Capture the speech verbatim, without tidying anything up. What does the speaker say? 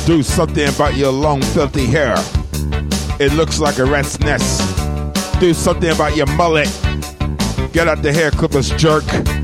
Do something about your long, filthy hair. It looks like a rat's nest. Do something about your mullet. Get out the hair clippers, jerk.